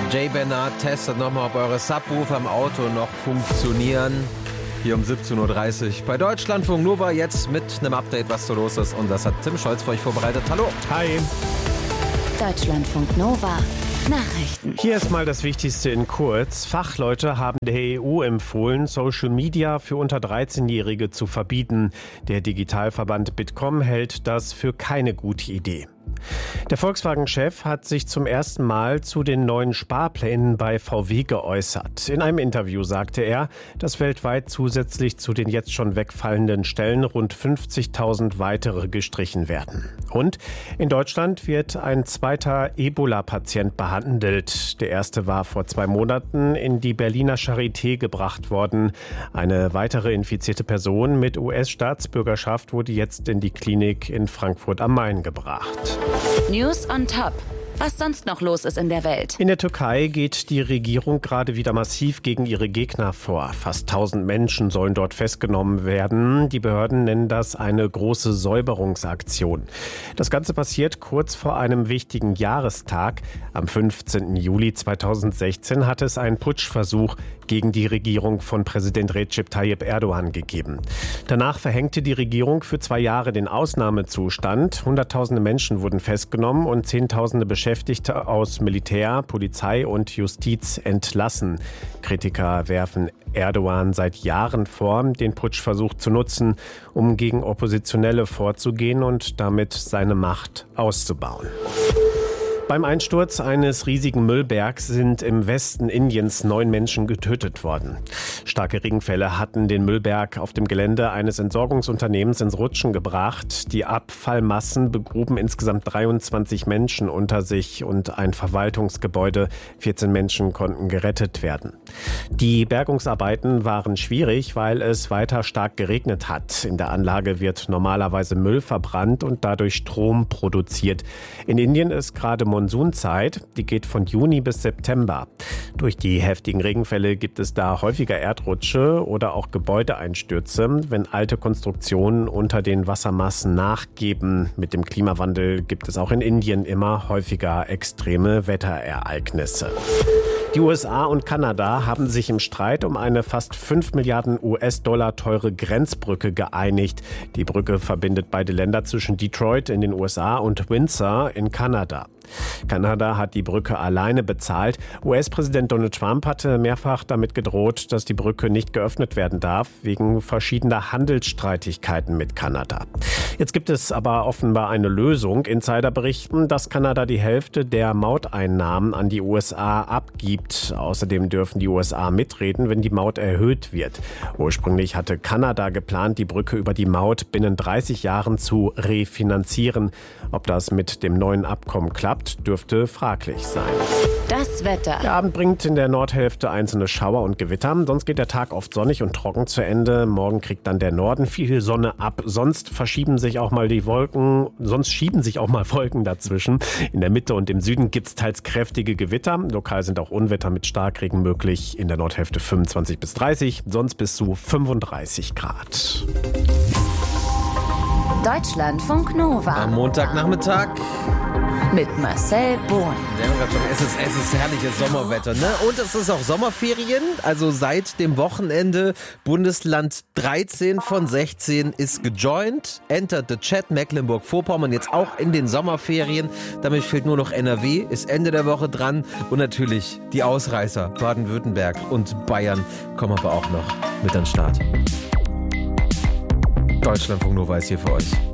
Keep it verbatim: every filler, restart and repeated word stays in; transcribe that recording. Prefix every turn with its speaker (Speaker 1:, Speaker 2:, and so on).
Speaker 1: Jay Bernard testet nochmal, ob eure Subwoofer im Auto noch funktionieren. Hier um siebzehn Uhr dreißig bei Deutschlandfunk Nova, jetzt mit einem Update, was so los ist. Und das hat Tim Scholz für euch vorbereitet. Hallo.
Speaker 2: Hi.
Speaker 3: Deutschlandfunk Nova. Nachrichten.
Speaker 2: Hier ist mal das Wichtigste in kurz. Fachleute haben der E U empfohlen, Social Media für unter dreizehnjährige zu verbieten. Der Digitalverband Bitkom hält das für keine gute Idee. Der Volkswagen-Chef hat sich zum ersten Mal zu den neuen Sparplänen bei V W geäußert. In einem Interview sagte er, dass weltweit zusätzlich zu den jetzt schon wegfallenden Stellen rund fünfzigtausend weitere gestrichen werden. Und in Deutschland wird ein zweiter Ebola-Patient behandelt. Der erste war vor zwei Monaten in die Berliner Charité gebracht worden. Eine weitere infizierte Person mit U S-Staatsbürgerschaft wurde jetzt in die Klinik in Frankfurt am Main gebracht.
Speaker 3: News on Top. Was sonst noch los ist in der Welt.
Speaker 2: In der Türkei geht die Regierung gerade wieder massiv gegen ihre Gegner vor. Fast tausend Menschen sollen dort festgenommen werden. Die Behörden nennen das eine große Säuberungsaktion. Das Ganze passiert kurz vor einem wichtigen Jahrestag. Am fünfzehnten Juli zweitausendsechzehn hat es einen Putschversuch gegen die Regierung von Präsident Recep Tayyip Erdogan gegeben. Danach verhängte die Regierung für zwei Jahre den Ausnahmezustand. Hunderttausende Menschen wurden festgenommen und Zehntausende Beschäftigte aus Militär, Polizei und Justiz entlassen. Kritiker werfen Erdogan seit Jahren vor, den Putschversuch zu nutzen, um gegen Oppositionelle vorzugehen und damit seine Macht auszubauen. Beim Einsturz eines riesigen Müllbergs sind im Westen Indiens neun Menschen getötet worden. Starke Regenfälle hatten den Müllberg auf dem Gelände eines Entsorgungsunternehmens ins Rutschen gebracht. Die Abfallmassen begruben insgesamt dreiundzwanzig Menschen unter sich und ein Verwaltungsgebäude. vierzehn Menschen konnten gerettet werden. Die Bergungsarbeiten waren schwierig, weil es weiter stark geregnet hat. In der Anlage wird normalerweise Müll verbrannt und dadurch Strom produziert. In Indien ist gerade Monsunzeit, die geht von Juni bis September. Durch die heftigen Regenfälle gibt es da häufiger Erdrutsche oder auch Gebäudeeinstürze, wenn alte Konstruktionen unter den Wassermassen nachgeben. Mit dem Klimawandel gibt es auch in Indien immer häufiger extreme Wetterereignisse. Die U S A und Kanada haben sich im Streit um eine fast fünf Milliarden U S-Dollar teure Grenzbrücke geeinigt. Die Brücke verbindet beide Länder zwischen Detroit in den U S A und Windsor in Kanada. Kanada hat die Brücke alleine bezahlt. U S-Präsident Donald Trump hatte mehrfach damit gedroht, dass die Brücke nicht geöffnet werden darf, wegen verschiedener Handelsstreitigkeiten mit Kanada. Jetzt gibt es aber offenbar eine Lösung. Insider berichten, dass Kanada die Hälfte der Mauteinnahmen an die U S A abgibt. Außerdem dürfen die U S A mitreden, wenn die Maut erhöht wird. Ursprünglich hatte Kanada geplant, die Brücke über die Maut binnen dreißig Jahren zu refinanzieren. Ob das mit dem neuen Abkommen klappt, dürfte fraglich sein.
Speaker 3: Das Wetter.
Speaker 2: Der Abend bringt in der Nordhälfte einzelne Schauer und Gewitter. Sonst geht der Tag oft sonnig und trocken zu Ende. Morgen kriegt dann der Norden viel Sonne ab. Sonst verschieben sich auch mal die Wolken, sonst schieben sich auch mal Wolken dazwischen. In der Mitte und im Süden gibt es teils kräftige Gewitter. Lokal sind auch Unwetter mit Starkregen möglich. In der Nordhälfte fünfundzwanzig bis dreißig, sonst bis zu fünfunddreißig Grad.
Speaker 3: Deutschlandfunk Nova.
Speaker 1: Am Montagnachmittag
Speaker 3: Mit Marcel Bohn.
Speaker 1: Es ist, es ist herrliches Sommerwetter, ne? Und es ist auch Sommerferien, also seit dem Wochenende. Bundesland dreizehn von sechzehn ist gejoint. Entered the chat, Mecklenburg-Vorpommern jetzt auch in den Sommerferien. Damit fehlt nur noch N R W, ist Ende der Woche dran. Und natürlich die Ausreißer, Baden-Württemberg und Bayern kommen aber auch noch mit an den Start. Deutschlandfunk Nova ist hier für euch.